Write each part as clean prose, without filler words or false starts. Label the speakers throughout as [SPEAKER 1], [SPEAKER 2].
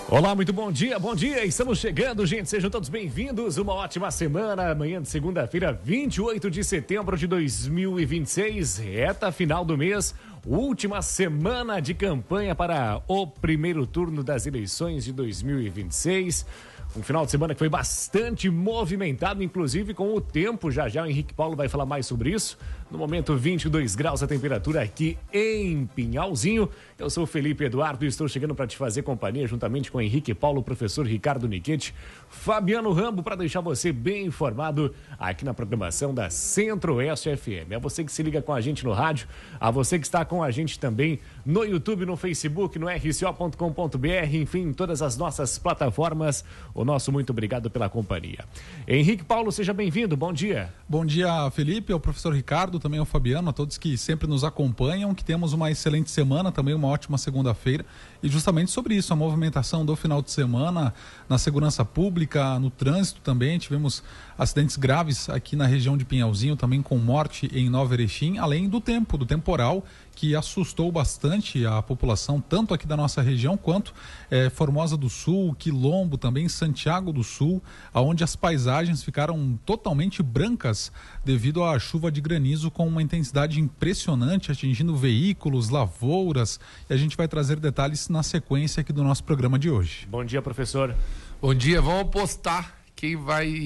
[SPEAKER 1] Olá, muito bom dia, estamos chegando, gente, sejam todos bem-vindos, uma ótima semana, amanhã de segunda-feira, 28 de setembro de 2026, reta final do mês, última semana de campanha para o primeiro turno das eleições de 2026, um final de semana que foi bastante movimentado, inclusive com o tempo, já o Henrique Paulo vai falar mais sobre isso. No momento, 22 graus a temperatura aqui em Pinhalzinho. Eu sou o Felipe Eduardo e estou chegando para te fazer companhia juntamente com o Henrique Paulo, o professor Ricardo Niquete, Fabiano Rambo, para deixar você bem informado aqui na programação da Centro-Oeste FM. A você que se liga com a gente no rádio, a você que está com a gente também no YouTube, no Facebook, no rco.com.br, enfim, em todas as nossas plataformas. O nosso muito obrigado pela companhia. Henrique Paulo, seja bem-vindo, bom dia.
[SPEAKER 2] Bom dia, Felipe, ao professor Ricardo, também ao Fabiano, a todos que sempre nos acompanham, que temos uma excelente semana, também uma ótima segunda-feira. E justamente sobre isso, a movimentação do final de semana na segurança pública, no trânsito também, tivemos acidentes graves aqui na região de Pinhalzinho, também com morte em Nova Erechim, além do temporal, que assustou bastante a população, tanto aqui da nossa região, quanto Formosa do Sul, Quilombo, também Santiago do Sul, onde as paisagens ficaram totalmente brancas devido à chuva de granizo com uma intensidade impressionante, atingindo veículos, lavouras, e a gente vai trazer detalhes na sequência aqui do nosso programa de hoje.
[SPEAKER 1] Bom dia, professor.
[SPEAKER 3] Bom dia, vamos apostar. O que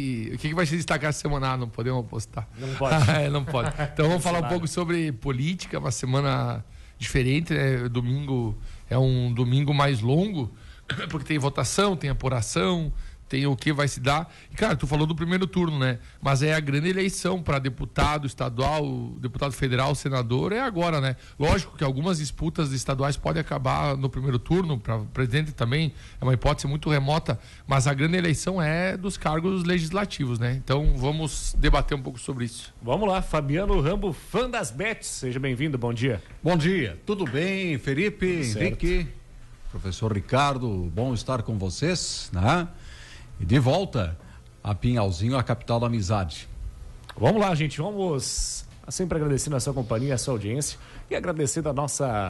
[SPEAKER 3] vai se destacar essa semana? Não podemos apostar.
[SPEAKER 1] Não pode.
[SPEAKER 3] Não pode. Então vamos falar um pouco sobre política, uma semana diferente, né? Domingo é um domingo mais longo, porque tem votação, tem apuração, tem o que vai se dar. E, cara, tu falou do primeiro turno, né? Mas é a grande eleição para deputado estadual, deputado federal, senador, é agora, né? Lógico que algumas disputas estaduais podem acabar no primeiro turno, para presidente também, é uma hipótese muito remota, mas a grande eleição é dos cargos legislativos, né? Então vamos debater um pouco sobre isso.
[SPEAKER 1] Vamos lá, Fabiano Rambo, fã das bets, seja bem-vindo, bom dia.
[SPEAKER 4] Bom dia, tudo bem, Felipe, Henrique, professor Ricardo, bom estar com vocês, né? E de volta a Pinhalzinho, a capital da amizade.
[SPEAKER 1] Vamos lá, gente, vamos sempre agradecendo a sua companhia, a sua audiência e agradecendo a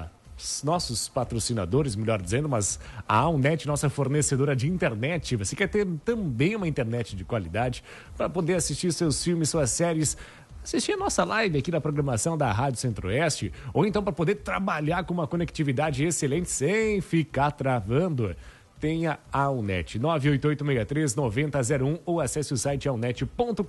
[SPEAKER 1] nossos patrocinadores, melhor dizendo, mas a Alnet, nossa fornecedora de internet. Você quer ter também uma internet de qualidade para poder assistir seus filmes, suas séries, assistir a nossa live aqui na programação da Rádio Centro-Oeste, ou então para poder trabalhar com uma conectividade excelente sem ficar travando. Tenha a Alnet, 98863-9001 ou acesse o site alnet.com.br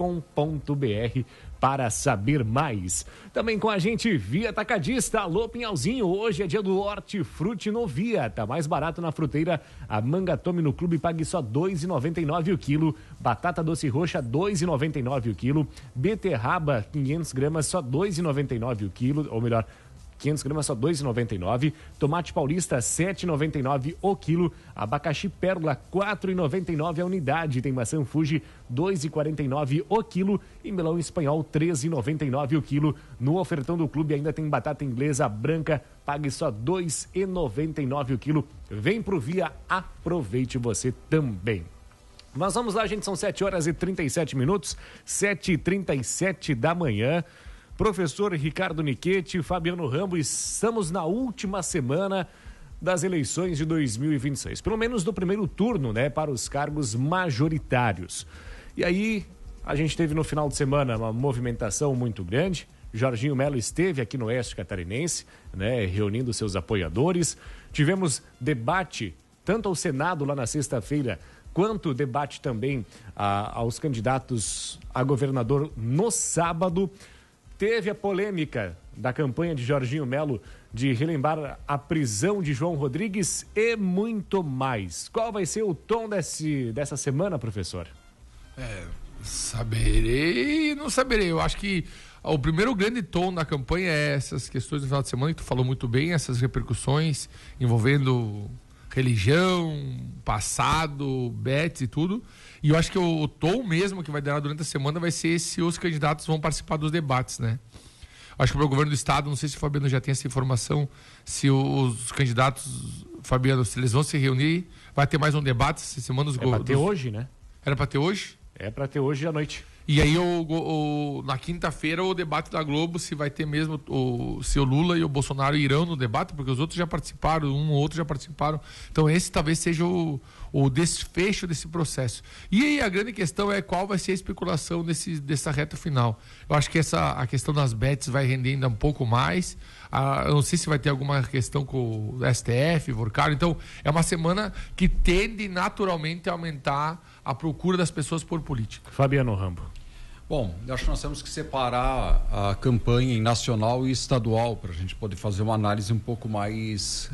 [SPEAKER 1] para saber mais. Também com a gente, Via Atacadista, alô Pinhalzinho, hoje é dia do Hortifruti no Via, tá mais barato na fruteira, a manga tome no clube, pague só R$ 2,99 o quilo, batata doce roxa R$ 2,99 o quilo, beterraba 500 gramas só R$ 2,99 o quilo, ou melhor, 500 gramas só R$ 2,99, tomate paulista R$ 7,99 o quilo, abacaxi pérola R$ 4,99 a unidade, tem maçã Fuji R$ 2,49 o quilo e melão espanhol R$ 13,99 o quilo. No ofertão do clube ainda tem batata inglesa branca, pague só R$ 2,99 o quilo. Vem pro Via, aproveite você também. Mas vamos lá, gente, são 7h37, 7h37 da manhã. Professor Ricardo Niquete, Fabiano Rambo, estamos na última semana das eleições de 2026, pelo menos do primeiro turno, né, para os cargos majoritários. E aí, a gente teve no final de semana uma movimentação muito grande. Jorginho Melo esteve aqui no Oeste Catarinense, né, reunindo seus apoiadores. Tivemos debate, tanto ao Senado lá na sexta-feira, quanto debate também aos candidatos a governador no sábado. Teve a polêmica da campanha de Jorginho Melo de relembrar a prisão de João Rodrigues e muito mais. Qual vai ser o tom dessa semana, professor?
[SPEAKER 3] Saberei e não saberei. Eu acho que o primeiro grande tom da campanha é essas questões do final de semana, que tu falou muito bem, essas repercussões envolvendo religião, passado, bets e tudo. E eu acho que o tom mesmo que vai dar durante a semana vai ser se os candidatos vão participar dos debates, né? Acho que para o governo do estado, não sei se o Fabiano já tem essa informação, se os candidatos, Fabiano, se eles vão se reunir, vai ter mais um debate essa semana.
[SPEAKER 1] Para ter hoje, né?
[SPEAKER 3] Era para ter hoje?
[SPEAKER 1] É para ter hoje à noite.
[SPEAKER 3] E aí, na quinta-feira, o debate da Globo, se vai ter mesmo se o Lula e o Bolsonaro irão no debate, porque os outros já participaram, um ou outro já participaram. Então, esse talvez seja o desfecho desse processo. E aí, a grande questão é qual vai ser a especulação dessa reta final. Eu acho que a questão das bets vai render ainda um pouco mais. Eu não sei se vai ter alguma questão com o STF, Vorcaro. Então, é uma semana que tende naturalmente a aumentar a procura das pessoas por política.
[SPEAKER 1] Fabiano Rambo.
[SPEAKER 4] Bom, eu acho que nós temos que separar a campanha em nacional e estadual para a gente poder fazer uma análise um pouco mais,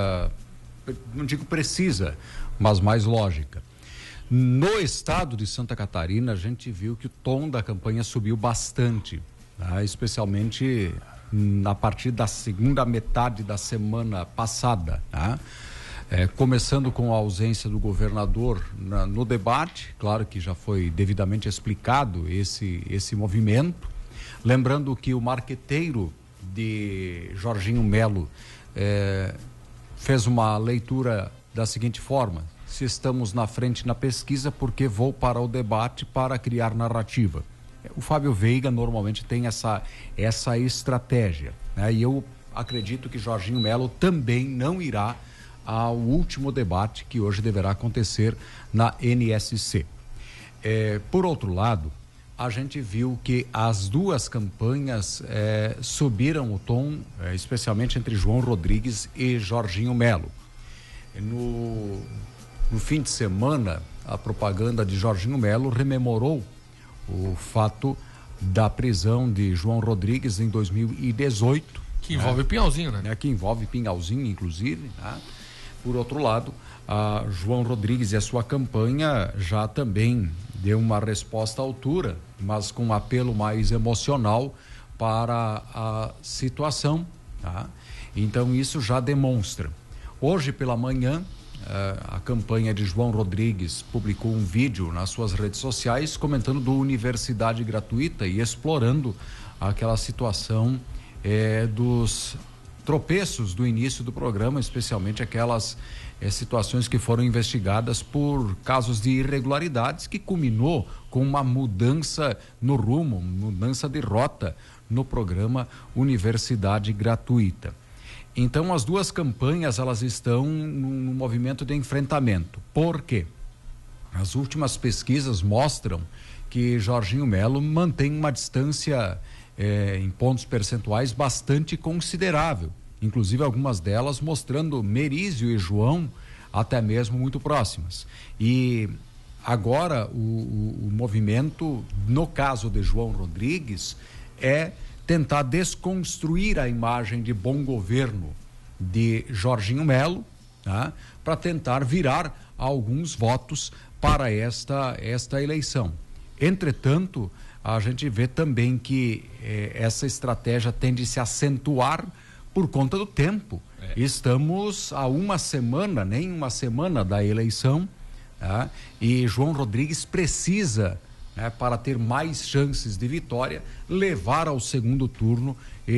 [SPEAKER 4] não digo precisa, mas mais lógica. No estado de Santa Catarina, a gente viu que o tom da campanha subiu bastante, tá? Especialmente a partir da segunda metade da semana passada, tá? Começando com a ausência do governador no debate, claro que já foi devidamente explicado esse movimento. Lembrando que o marqueteiro de Jorginho Melo fez uma leitura da seguinte forma: se estamos na frente na pesquisa, porque vou para o debate para criar narrativa. O Fábio Veiga normalmente tem essa estratégia, né? E eu acredito que Jorginho Melo também não irá ao último debate que hoje deverá acontecer na NSC. Por outro lado, a gente viu que as duas campanhas subiram o tom, especialmente entre João Rodrigues e Jorginho Melo. No fim de semana, a propaganda de Jorginho Melo rememorou o fato da prisão de João Rodrigues em 2018.
[SPEAKER 3] Que envolve Pinhalzinho, né?
[SPEAKER 4] Que envolve Pinhalzinho, inclusive, né? Por outro lado, a João Rodrigues e a sua campanha já também deu uma resposta à altura, mas com um apelo mais emocional para a situação, tá? Então isso já demonstra. Hoje pela manhã, a campanha de João Rodrigues publicou um vídeo nas suas redes sociais comentando do Universidade Gratuita e explorando aquela situação dos tropeços do início do programa, especialmente aquelas situações que foram investigadas por casos de irregularidades, que culminou com uma mudança no rumo, mudança de rota no programa Universidade Gratuita. Então, as duas campanhas, elas estão num movimento de enfrentamento. Por quê? As últimas pesquisas mostram que Jorginho Melo mantém uma distância em pontos percentuais bastante considerável, inclusive algumas delas mostrando Merizio e João até mesmo muito próximas. E agora o movimento, no caso de João Rodrigues, é tentar desconstruir a imagem de bom governo de Jorginho Melo, tá? Para tentar virar alguns votos para esta eleição. Entretanto, a gente vê também que essa estratégia tende a se acentuar por conta do tempo. Estamos a uma semana, nem uma semana da eleição, tá? E João Rodrigues precisa, para ter mais chances de vitória, levar ao segundo turno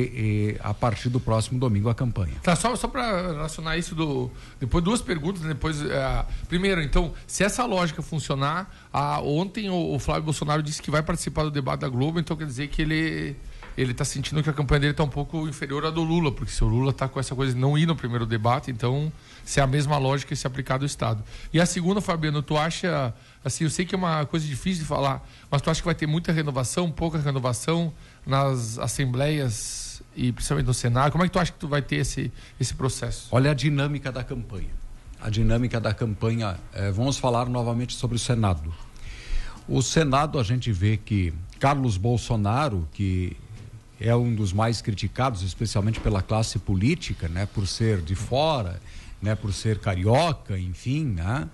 [SPEAKER 4] e a partir do próximo domingo a campanha.
[SPEAKER 3] Tá, só para relacionar isso, depois duas perguntas, depois primeiro, então, se essa lógica funcionar, ontem o Flávio Bolsonaro disse que vai participar do debate da Globo, então quer dizer que ele está sentindo que a campanha dele está um pouco inferior à do Lula, porque se o Lula está com essa coisa de não ir no primeiro debate, então se é a mesma lógica se aplicar do Estado. E a segunda, Fabiano, tu acha, assim, eu sei que é uma coisa difícil de falar, mas tu acha que vai ter muita renovação, pouca renovação nas assembleias e principalmente no Senado? Como é que tu acha que tu vai ter esse processo?
[SPEAKER 4] Olha a dinâmica da campanha. A dinâmica da campanha, vamos falar novamente sobre o Senado. O Senado, a gente vê que Carlos Bolsonaro, que é um dos mais criticados, especialmente pela classe política, né, por ser de fora, né, por ser carioca, enfim, né,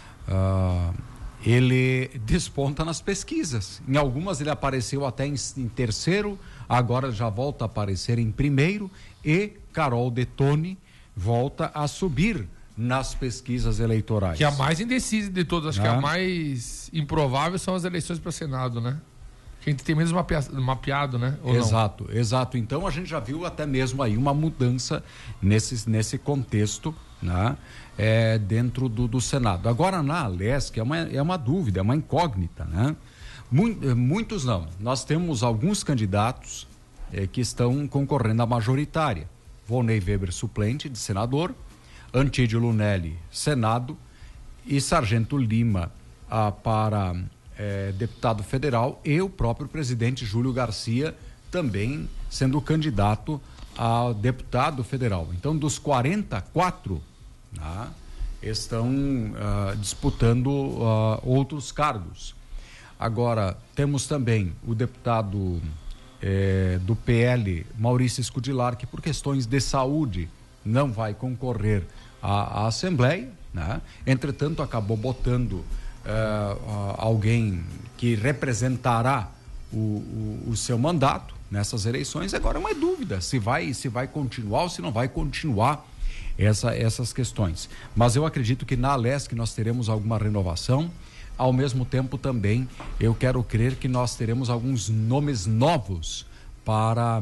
[SPEAKER 4] ele desponta nas pesquisas. Em algumas ele apareceu até em terceiro, agora já volta a aparecer em primeiro, e Carol Detoni volta a subir nas pesquisas eleitorais.
[SPEAKER 3] Que é a mais indecisa de todas, acho que a mais improvável são as eleições para o Senado, né? Que a gente tem menos mapeado, né? Ou
[SPEAKER 4] exato, não? Exato. Então a gente já viu até mesmo aí uma mudança nesse contexto, né? Dentro do Senado. Agora na Alesc é uma dúvida, é uma incógnita, né? Muitos não. Nós temos alguns candidatos que estão concorrendo à majoritária. Volney Weber, suplente de senador, Antídio Lunelli, Senado, e Sargento Lima para deputado federal, e o próprio presidente Júlio Garcia também sendo candidato a deputado federal. Então, dos 44, estão disputando outros cargos. Agora, temos também o deputado do PL, Maurício Scudilar, que por questões de saúde não vai concorrer à Assembleia, né? Entretanto, acabou botando alguém que representará o seu mandato nessas eleições. Agora, uma dúvida se vai continuar ou se não vai continuar essas questões. Mas eu acredito que na Alesc nós teremos alguma renovação. Ao mesmo tempo também eu quero crer que nós teremos alguns nomes novos para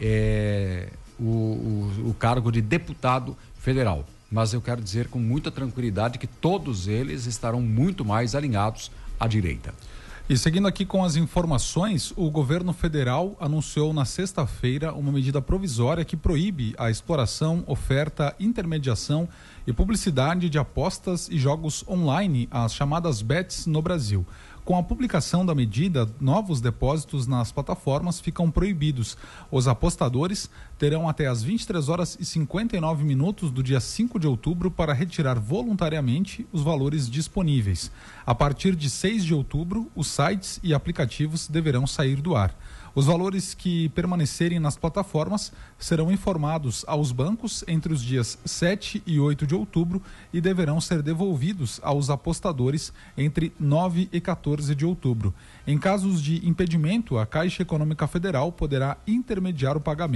[SPEAKER 4] o cargo de deputado federal. Mas eu quero dizer com muita tranquilidade que todos eles estarão muito mais alinhados à direita.
[SPEAKER 2] E seguindo aqui com as informações, o governo federal anunciou na sexta-feira uma medida provisória que proíbe a exploração, oferta, intermediação e publicidade de apostas e jogos online, as chamadas bets, no Brasil. Com a publicação da medida, novos depósitos nas plataformas ficam proibidos. Os apostadores terão até as 23h59 do dia 5 de outubro para retirar voluntariamente os valores disponíveis. A partir de 6 de outubro, os sites e aplicativos deverão sair do ar. Os valores que permanecerem nas plataformas serão informados aos bancos entre os dias 7 e 8 de outubro e deverão ser devolvidos aos apostadores entre 9 e 14 de outubro. Em casos de impedimento, a Caixa Econômica Federal poderá intermediar o pagamento.